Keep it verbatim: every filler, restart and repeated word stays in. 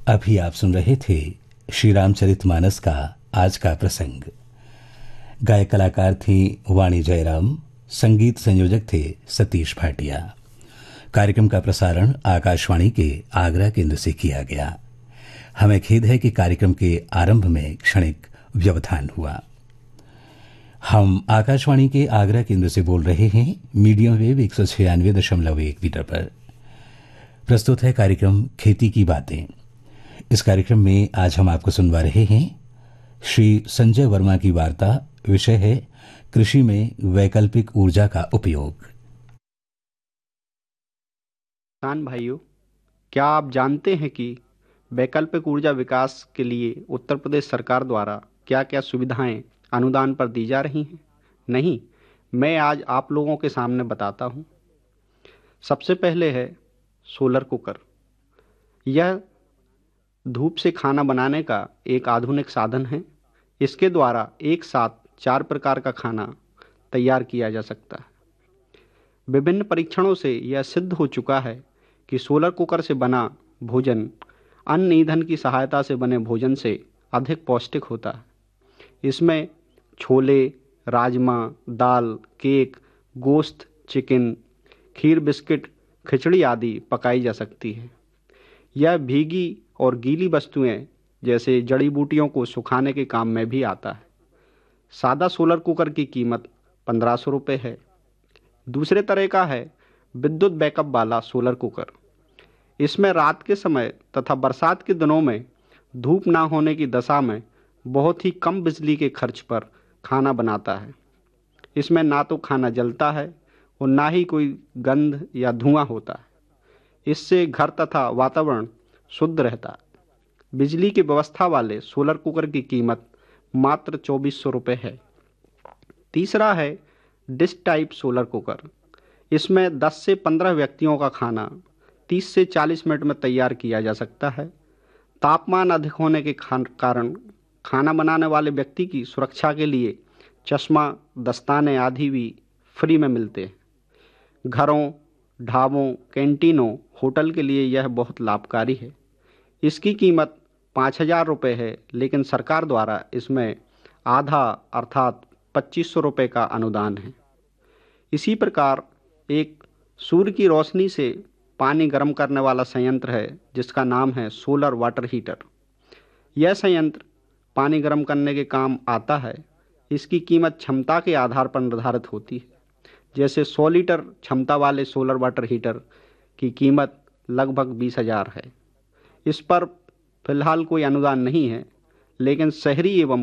अभी आप सुन रहे थे श्री रामचरितमानस का आज का प्रसंग। गायक कलाकार थी वाणी जयराम, संगीत संयोजक थे सतीश भाटिया। कार्यक्रम का प्रसारण आकाशवाणी के आगरा केंद्र से किया गया। हमें खेद है कि कार्यक्रम के आरंभ में क्षणिक व्यवधान हुआ। हम आकाशवाणी के आगरा केंद्र से बोल रहे हैं मीडियम वेव एक सौ छियानवे दशमलव एक मीटर पर। प्रस्तुत है कार्यक्रम खेती की बातें। इस कार्यक्रम में आज हम आपको सुनवा रहे हैं श्री संजय वर्मा की वार्ता। विषय है कृषि में वैकल्पिक ऊर्जा का उपयोग। किसान भाइयों, क्या आप जानते हैं कि वैकल्पिक ऊर्जा विकास के लिए उत्तर प्रदेश सरकार द्वारा क्या क्या सुविधाएं अनुदान पर दी जा रही हैं? नहीं, मैं आज आप लोगों के सामने बताता हूं। सबसे पहले है सोलर कुकर। यह धूप से खाना बनाने का एक आधुनिक साधन है। इसके द्वारा एक साथ चार प्रकार का खाना तैयार किया जा सकता है। विभिन्न परीक्षणों से यह सिद्ध हो चुका है कि सोलर कुकर से बना भोजन अन्न ईंधन की सहायता से बने भोजन से अधिक पौष्टिक होता है। इसमें छोले, राजमा, दाल, केक, गोश्त, चिकन, खीर, बिस्किट, खिचड़ी आदि पकाई जा सकती है। यह भीगी और गीली वस्तुएं जैसे जड़ी बूटियों को सुखाने के काम में भी आता है। सादा सोलर कुकर की कीमत पंद्रह सौ रुपये है। दूसरे तरह का है विद्युत बैकअप वाला सोलर कुकर। इसमें रात के समय तथा बरसात के दिनों में धूप ना होने की दशा में बहुत ही कम बिजली के खर्च पर खाना बनाता है। इसमें ना तो खाना जलता है और ना ही कोई गंध या धुआं होता है। इससे घर तथा वातावरण शुद्ध रहता है। बिजली की व्यवस्था वाले सोलर कुकर की कीमत मात्र चौबीस सौ रुपये है। तीसरा है डिश टाइप सोलर कुकर। इसमें दस से पंद्रह व्यक्तियों का खाना तीस से चालीस मिनट में तैयार किया जा सकता है। तापमान अधिक होने के कारण खाना बनाने वाले व्यक्ति की सुरक्षा के लिए चश्मा, दस्ताने आदि भी फ्री में मिलते हैं। घरों, ढाबों, कैंटीनों, होटल के लिए यह बहुत लाभकारी है। इसकी कीमत पाँच हजार रुपये है, लेकिन सरकार द्वारा इसमें आधा अर्थात पच्चीस सौ रुपये का अनुदान है। इसी प्रकार एक सूर्य की रोशनी से पानी गर्म करने वाला संयंत्र है जिसका नाम है सोलर वाटर हीटर। यह संयंत्र पानी गर्म करने के काम आता है। इसकी कीमत क्षमता के आधार पर निर्धारित होती है। जैसे सौ लीटर क्षमता वाले सोलर वाटर हीटर की कीमत लगभग बीस हजार है। इस पर फिलहाल कोई अनुदान नहीं है, लेकिन शहरी एवं